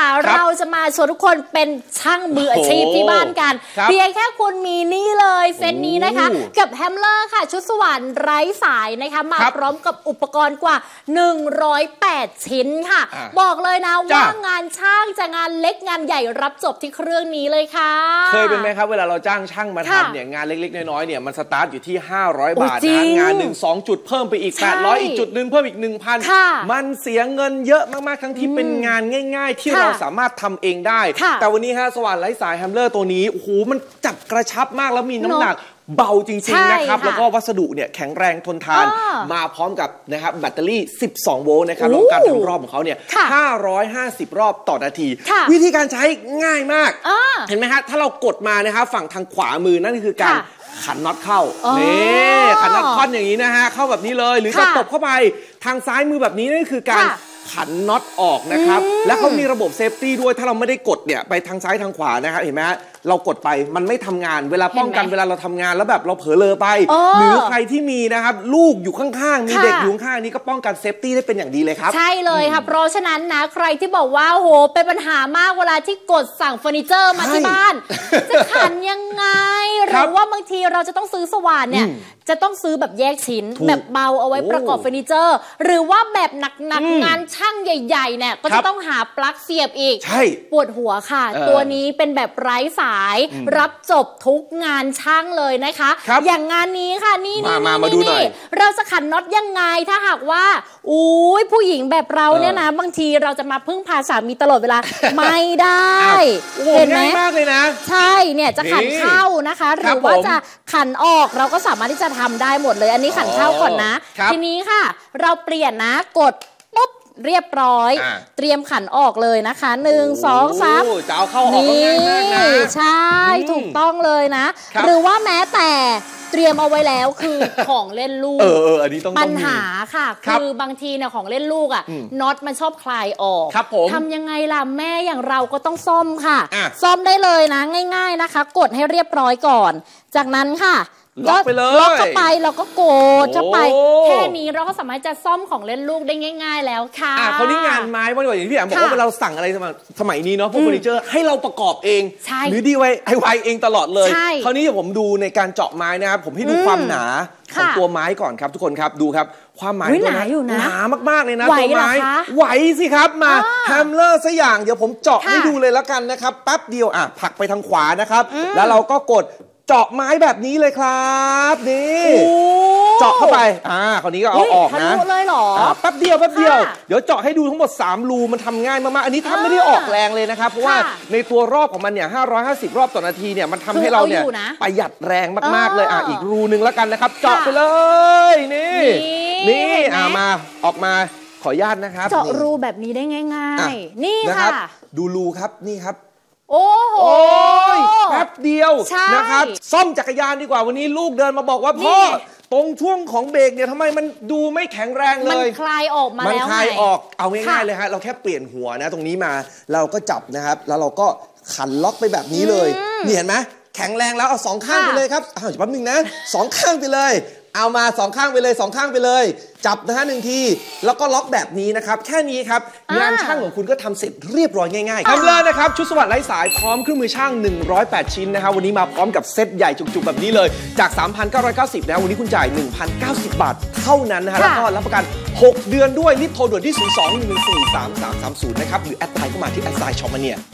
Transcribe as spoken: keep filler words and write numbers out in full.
เราจะมาชวนทุกคนเป็นช่างมืออาชีพที่บ้านกันเพียงแค่คุณมีนี่เลยเซตนี้นะคะกับแฮมเลอร์ค่ะชุดสว่านไร้สายนะคะมาพร้อมกับอุปกรณ์กว่าหนึ่งร้อยแปดชิ้นค่ะบอกเลยนะว่างานช่างจะงานเล็กงานใหญ่รับจบที่เครื่องนี้เลยค่ะเคยเป็นไหมครับเวลาเราจ้างช่างมาทำเนี่ยงานเล็กๆน้อยๆเนี่ยมันสตาร์ทอยู่ที่ห้าร้อยบาทนะงานหนึ่ง สองจุดเพิ่มไปอีกแปดร้อยอีกจุดหนึ่งเพิ่มอีก หนึ่งพัน มันเสียเงินเยอะมากๆทั้งที่เป็นงานง่ายๆที่เราสามารถทำเองได้แต่วันนี้ฮะสว่านไร้สายแฮมเลอร์ตัวนี้โอ้โหมันจับกระชับมากแล้วมีน้ำหนักเบาจริงๆนะครับแล้วก็วัสดุเนี่ยแข็งแรงทนทานมาพร้อมกับนะครับแบตเตอรี่สิบสองโวลต์นะครับแล้วการทำรอบของเขาเนี่ยห้าร้อยห้าสิบรอบต่อนาทีวิธีการใช้ง่ายมากเห็นไหมฮะถ้าเรากดมานะครับฝั่งทางขวามือนั่นคือการขันน็อตเข้านี่ขันน็อตคอนอย่างนี้นะฮะเข้าแบบนี้เลยหรือจะตบเข้าไปทางซ้ายมือแบบนี้นั่นคือการขันน็อตออกนะครับและเขามีระบบเซฟตี้ด้วยถ้าเราไม่ได้กดเนี่ยไปทางซ้ายทางขวานะครับเห็นไหมฮะเรากดไปมันไม่ทำงานเวลาป้องกันเวลาเราทำงานแล้วแบบเราเผลอเลอไปหรือใครที่มีนะครับลูกอยู่ข้างๆมีเด็กอยู่ข้างๆนี้ก็ป้องกันเซฟตี้ได้เป็นอย่างดีเลยครับใช่เลยค่ะเพราะฉะนั้นนะใครที่บอกว่าโหเป็นปัญหามากเวลาที่กดสั่งเฟอร์นิเจอร์มาที่บ้านจะขันยังไงหรือว่าบางทีเราจะต้องซื้อสว่านเนี่ยจะต้องซื้อแบบแยกชิ้นแบบเบาเอาไว้ประกอบเฟอร์นิเจอร์หรือว่าแบบหนักๆงานช่างใหญ่ๆเนี่ยก็จะต้องหาปลั๊กเสียบอีกปวดหัวค่ะตัวนี้เป็นแบบไร้สายรับจบทุกงานช่างเลยนะคะอย่างงานนี้ค่ะนี่นี่นี่เราจะขันน็อตยังไงถ้าหากว่าอุ้ยผู้หญิงแบบเราเนี่ยนะบางทีเราจะมาพึ่งพาสามีตลอดเวลาไม่ได้เห็นไหมมากเลยนะใช่เนี่ยจะขันเข้านะคะหรือว่าจะขันออกเราก็สามารถที่จะทำได้หมดเลยอันนี้ขันเข้าก่อนนะทีนี้ค่ะเราเปลี่ยนนะกดปุ๊บเรียบร้อยเตรียมขันออกเลยนะคะหนึ่งสองสามจะเอาเข้าออกก็ง่ายมากนะใช่ถูกต้องเลยนะหรือว่าแม้แต่เตรียมเอาไว้แล้วคือของเล่นลูกเออเอออันนี้ต้องปัญหาค่ะคือบางทีเนี่ยของเล่นลูกอ่ะน็อตมันชอบคลายออกทำยังไงล่ะแม่อย่างเราก็ต้องซ่อมค่ะซ่อมได้เลยนะง่ายๆนะคะกดให้เรียบร้อยก่อนจากนั้นค่ะล็อกไปเลยล็อกเข้าไปเราก็กดเข้าไปแค่นี้เราก็สามารถจะซ่อมของเล่นลูกได้ง่ายๆแล้วค่ะอ่าเขานี่งานไม้ว่าอย่างที่พี่แอมบอกว่าเราสั่งอะไรสมัยนี้เนาะพวกเฟอร์นิเจอร์ให้เราประกอบเองหรือดีไว้ไอไวเองตลอดเลยคราวนี้ผมดูในการเจาะไม้นะครับผมให้ดูความหนาของตัวไม้ก่อนครับทุกคนครับดูครับความหนาตัวนะหนามากๆเลยนะตัวไม้ไหวสิครับมาแฮมเลอร์ซะอย่างเดี๋ยวผมเจาะให้ดูเลยแล้วกันนะครับแป๊บเดียวอ่ะผลักไปทางขวานะครับแล้วเราก็กดเจาะไม้แบบนี้เลยครับนี่เจาะเข้าไปอ่าคราวนี้ก็เอาออกนะทะลุเลยเหรอแป๊บเดียวแป๊บเดียวเดี๋ยวเจาะให้ดูทั้งหมดสามรูมันทำง่ายมากๆอันนี้ทำไม่ได้ออกแรงเลยนะครับเพราะว่าในตัวรอบของมันเนี่ยห้าร้อยห้าสิบรอบต่อนาทีเนี่ยมันทำให้เราเนี่ยประหยัดแรงมากๆเลยอ่ะอีกรูนึงแล้วกันนะครับเจาะไปเลยนี่นี่อ่ามาออกมาขออนุญาตนะครับเจาะรูแบบนี้ได้ง่ายๆนี่ค่ะดูรูครับนี่ครับโอ้โหแป๊บเดียวนะครับซ่อมจักรยานดีกว่าวันนี้ลูกเดินมาบอกว่าพ่อตรงช่วงของเบรกเนี่ยทำไมมันดูไม่แข็งแรงเลยมันคลายออกมาแล้วมันคลายออกเอาง่ายๆเลยฮะเราแค่เปลี่ยนหัวนะตรงนี้มาเราก็จับนะครับแล้วเราก็ขันล็อกไปแบบนี้เลยนี่เห็นไหมแข็งแรงแล้วเอาสองข้างไปเลยครับอ้าวแป๊บนึงนะสองข้างไปเลยเอามาสองข้างไปเลยสองข้างไปเลยจับนะฮะหนึ่งทีแล้วก็ล็อกแบบนี้นะครับแค่นี้ครับงานช่างของคุณก็ทำเสร็จเรียบร้อยง่ายๆทำเลยนะครับชุดสว่านไร้สายพร้อมเครื่องมือช่างหนึ่งร้อยแปดชิ้นนะครับวันนี้มาพร้อมกับเซตใหญ่จุกๆแบบนี้เลยจาก สามพันเก้าร้อยเก้าสิบ นะวันนี้คุณจ่าย หนึ่งพันเก้าสิบ บาทเท่านั้นนะฮะแล้วก็รับประกันหกเดือนด้วยรีบโทรด่วนที่ศูนย์ สอง หนึ่ง หนึ่ง สี่ สาม สาม สาม ศูนย์นะครับหรือแอดไลน์เข้ามาที่แอดไซน์ช็อปมาเนี่ย